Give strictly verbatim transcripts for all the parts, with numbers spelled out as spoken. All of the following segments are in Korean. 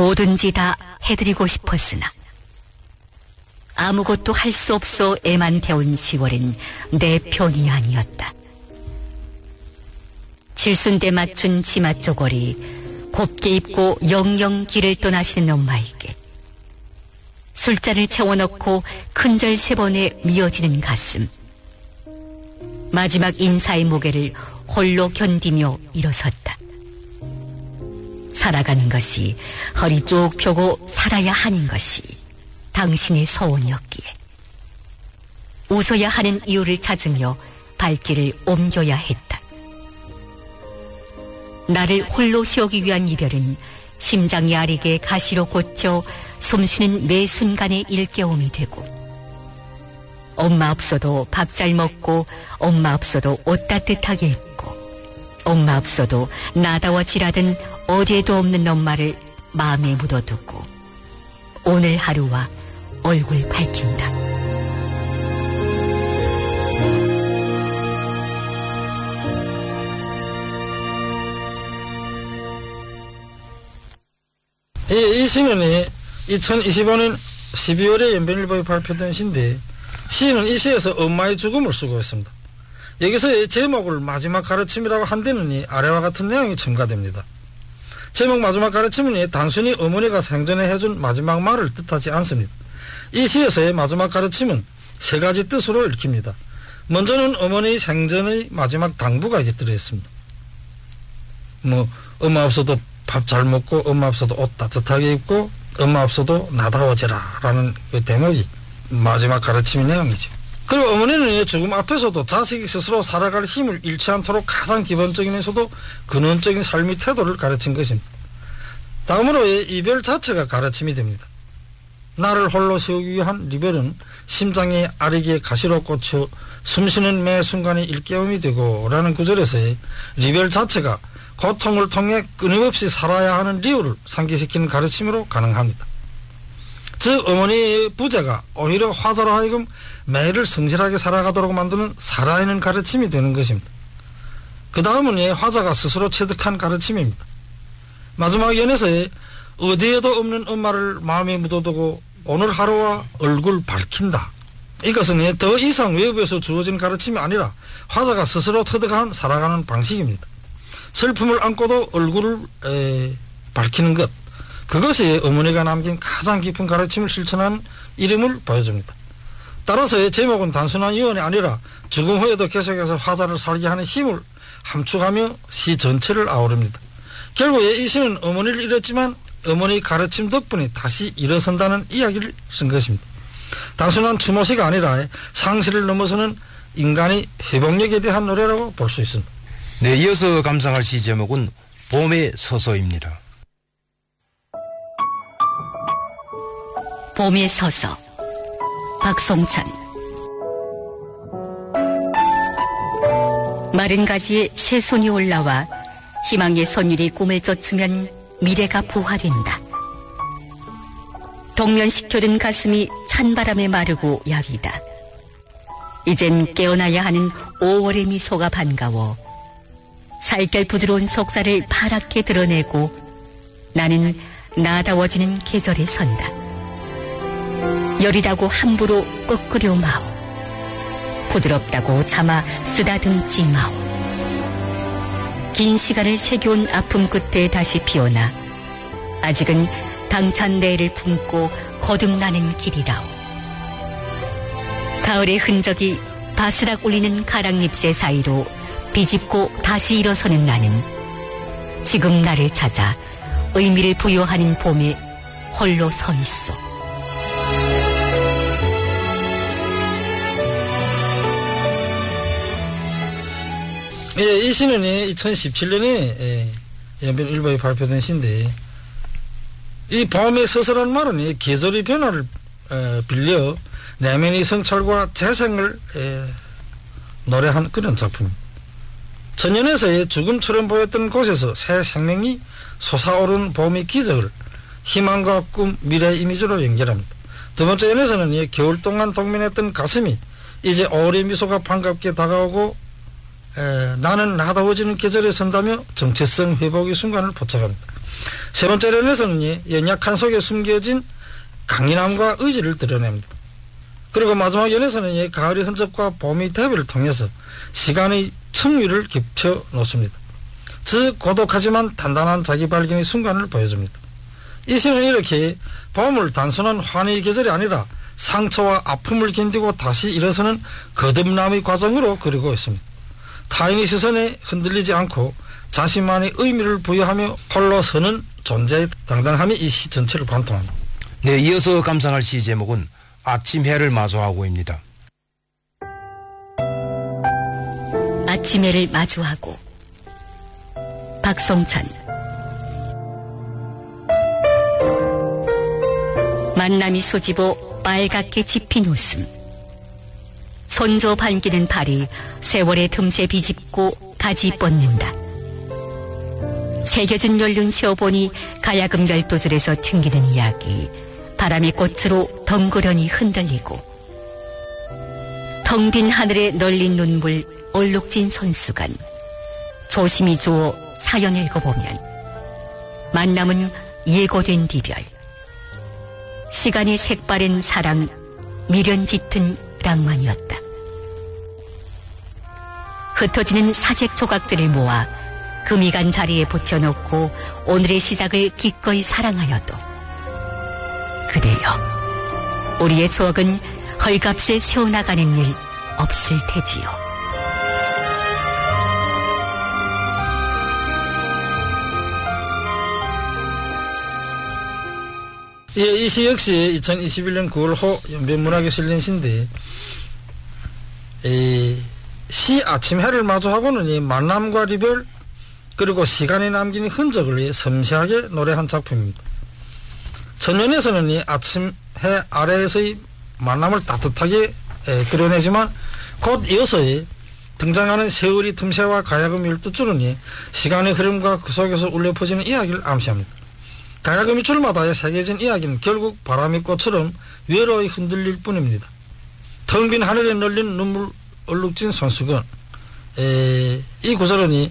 뭐든지 다 해드리고 싶었으나 아무것도 할 수 없어 애만 태운 시월은 내 편이 아니었다. 칠순대 맞춘 치마 쪼고리 곱게 입고 영영 길을 떠나시는 엄마에게 술잔을 채워넣고 큰절 세 번에 미어지는 가슴, 마지막 인사의 무게를 홀로 견디며 일어섰다. 살아가는 것이 허리 쭉 펴고 살아야 하는 것이 당신의 소원이었기에 웃어야 하는 이유를 찾으며 발길을 옮겨야 했다. 나를 홀로 세우기 위한 이별은 심장이 아리게 가시로 꽂혀 숨쉬는 매 순간의 일깨움이 되고, 엄마 없어도 밥 잘 먹고 엄마 없어도 옷 따뜻하게 입고 엄마 없어도 나다워지라든 어디에도 없는 엄마를 마음에 묻어두고 오늘 하루와 얼굴 밝힌다. 이, 이 시는 이천이십오 년 십이월에 연변일보에 발표된 시인데, 시인은 이 시에서 엄마의 죽음을 쓰고 있습니다. 여기서 제목을 마지막 가르침이라고 한 데는 아래와 같은 내용이 첨가됩니다. 제목 마지막 가르침은 단순히 어머니가 생전에 해준 마지막 말을 뜻하지 않습니다. 이 시에서의 마지막 가르침은 세 가지 뜻으로 읽힙니다. 먼저는 어머니 생전의 마지막 당부가 이게 들어있습니다. 뭐 엄마 없어도 밥 잘 먹고 엄마 없어도 옷 따뜻하게 입고 엄마 없어도 나다워져라 라는 그 대목이 마지막 가르침의 내용이죠. 그리고 어머니는 죽음 앞에서도 자식이 스스로 살아갈 힘을 잃지 않도록 가장 기본적이면서도 근원적인 삶의 태도를 가르친 것입니다. 다음으로 이별 자체가 가르침이 됩니다. 나를 홀로 세우기 위한 이별은 심장이 아리게 가시로 꽂혀 숨쉬는 매 순간이 일깨움이 되고 라는 구절에서의 이별 자체가 고통을 통해 끊임없이 살아야 하는 이유를 상기시키는 가르침으로 가능합니다. 즉 어머니의 부재가 오히려 화자로 하여금 매일을 성실하게 살아가도록 만드는 살아있는 가르침이 되는 것입니다. 그 다음은 화자가 스스로 체득한 가르침입니다. 마지막 연에서의 어디에도 없는 엄마를 마음에 묻어두고 오늘 하루와 얼굴 밝힌다. 이것은 더 이상 외부에서 주어진 가르침이 아니라 화자가 스스로 터득한 살아가는 방식입니다. 슬픔을 안고도 얼굴을 에, 밝히는 것, 그것이 어머니가 남긴 가장 깊은 가르침을 실천한 이름을 보여줍니다. 따라서 제목은 단순한 유언이 아니라 죽음 후에도 계속해서 화자를 살게 하는 힘을 함축하며 시 전체를 아우릅니다. 결국 이 시는 어머니를 잃었지만 어머니 가르침 덕분에 다시 일어선다는 이야기를 쓴 것입니다. 단순한 추모시가 아니라 상실을 넘어서는 인간의 회복력에 대한 노래라고 볼 수 있습니다. 네, 이어서 감상할 시 제목은 봄에 서서입니다. 봄에 서서, 박송찬. 마른 가지에 새손이 올라와 희망의 선율이 꿈을 쫓으면 미래가 부활된다. 동면시켜둔 가슴이 찬바람에 마르고 야위다. 이젠 깨어나야 하는 오월의 미소가 반가워 살결 부드러운 속살을 파랗게 드러내고 나는 나다워지는 계절에 선다. 여리다고 함부로 꺾으려 마오. 부드럽다고 참아 쓰다듬지 마오. 긴 시간을 새겨온 아픔 끝에 다시 피어나 아직은 당찬 내를 품고 거듭나는 길이라오. 가을의 흔적이 바스락 울리는 가랑잎새 사이로 비집고 다시 일어서는 나는 지금 나를 찾아 의미를 부여하는 봄에 홀로 서 있어. 예, 이 시는 이천십칠 년에 연변일보에 발표된 시인데, 이 봄의 서서라는 말은 계절의 변화를 에, 빌려 내면의 성찰과 재생을 에, 노래한 그런 작품입니다. 천년에서의 죽음처럼 보였던 곳에서 새 생명이 솟아오른 봄의 기적을 희망과 꿈, 미래의 이미지로 연결합니다. 두 번째 연에서는 겨울 동안 동면했던 가슴이 이제 오월의 미소가 반갑게 다가오고 에, 나는 나다워지는 계절에 선다며 정체성 회복의 순간을 포착합니다. 세 번째 련에서는 연약한 속에 숨겨진 강인함과 의지를 드러냅니다. 그리고 마지막 연에서는 가을의 흔적과 봄의 대비를 통해서 시간의 층위를 깊혀 놓습니다. 즉 고독하지만 단단한 자기 발견의 순간을 보여줍니다. 이 시는 이렇게 봄을 단순한 환희의 계절이 아니라 상처와 아픔을 견디고 다시 일어서는 거듭남의 과정으로 그리고 있습니다. 타인의 시선에 흔들리지 않고 자신만의 의미를 부여하며 홀로 서는 존재의 당당함이 이 시 전체를 관통합니다. 네, 이어서 감상할 시 제목은 아침 해를 마주하고입니다. 아침 해를 마주하고. 박성찬. 만남이 소집어 빨갛게 짚인 웃음. 손조 반기는 발이 세월의 틈새 비집고 가지 뻗는다. 새겨진 연륜 세어보니 가야금 열도줄에서 튕기는 이야기, 바람의 꽃으로 덩그러니 흔들리고, 텅 빈 하늘에 널린 눈물 얼룩진 손수건, 조심히 주어 사연 읽어보면 만남은 예고된 이별, 시간이 색바랜 사랑, 미련 짙은 낭만이었다. 흩어지는 사색 조각들을 모아 금이 간 자리에 붙여놓고 오늘의 시작을 기꺼이 사랑하여도 그대여, 우리의 추억은 헐값에 세워나가는 일 없을 테지요. 예, 이 시 역시 이천이십일 년 구월 호 연변문학에 실린 시인데, 이 시 아침 해를 마주하고는 이 만남과 이별 그리고 시간이 남긴 흔적을 섬세하게 노래한 작품입니다. 전면에서는 이 아침 해 아래에서의 만남을 따뜻하게 에, 그려내지만 곧 이어서의 등장하는 세월이 틈새와 가야금 열두 줄은 시간의 흐름과 그 속에서 울려 퍼지는 이야기를 암시합니다. 가야금이 줄마다 새겨진 이야기는 결국 바람의 꽃처럼 외로이 흔들릴 뿐입니다. 텅 빈 하늘에 널린 눈물 얼룩진 손수건. 에, 이 구절은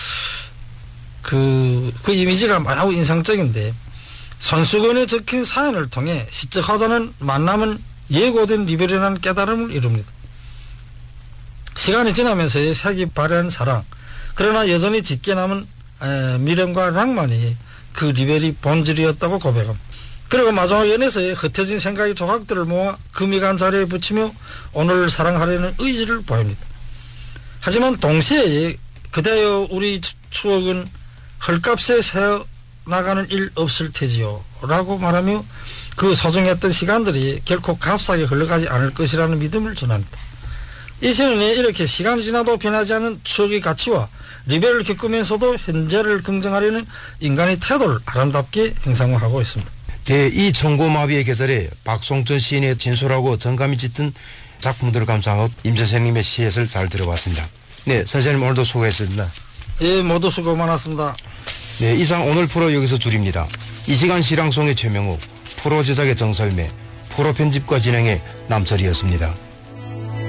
그, 그 이미지가 매우 인상적인데, 손수건에 적힌 사연을 통해 시적하자는 만남은 예고된 이별이라는 깨달음을 이룹니다. 시간이 지나면서 색이 바래한 사랑, 그러나 여전히 짙게 남은 에, 미련과 낭만이 그 리벨이 본질이었다고 고백합니다. 그리고 마지막 연에서의 흩어진 생각의 조각들을 모아 금이 간 자리에 붙이며 오늘 사랑하려는 의지를 보입니다. 하지만 동시에 그대여 우리 추억은 헐값에 세어나가는 일 없을 테지요 라고 말하며 그 소중했던 시간들이 결코 값싸게 흘러가지 않을 것이라는 믿음을 전합니다. 이 시는 이렇게 시간이 지나도 변하지 않은 추억의 가치와 리벨을 겪으면서도 현재를 긍정하려는 인간의 태도를 아름답게 형상화하고 있습니다. 네, 이 청고마비의 계절에 박송천 시인의 진솔하고 정감이 짙은 작품들을 감상하고 임 선생님의 시에서 잘 들어봤습니다. 네, 선생님 오늘도 수고했습니다. 예, 모두 수고 많았습니다. 네, 이상 오늘 프로 여기서 줄입니다. 이 시간 시랑송의 최명욱, 프로 제작의 정설매, 프로 편집과 진행의 남철이었습니다.